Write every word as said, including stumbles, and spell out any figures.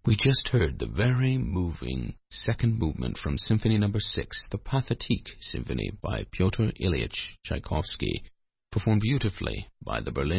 We just heard the very moving second movement from Symphony Number Six, the Pathétique Symphony by Pyotr Ilyich Tchaikovsky, performed beautifully by the Berlin